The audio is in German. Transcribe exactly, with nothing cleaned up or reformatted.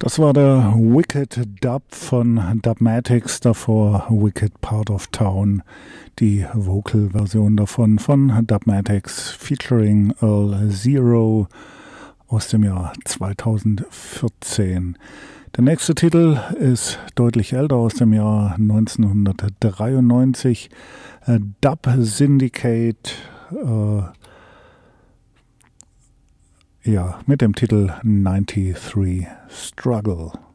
Das war der Wicked Dub von Dubmatix, davor Wicked Part of Town, die Vocal-Version davon von Dubmatix featuring Earl Zero aus dem Jahr zweitausendvierzehn. Der nächste Titel ist deutlich älter, aus dem Jahr neunzehnhundertdreiundneunzig. Äh, Dub Syndicate, äh, ja, mit dem Titel neunundneunzig Struggle.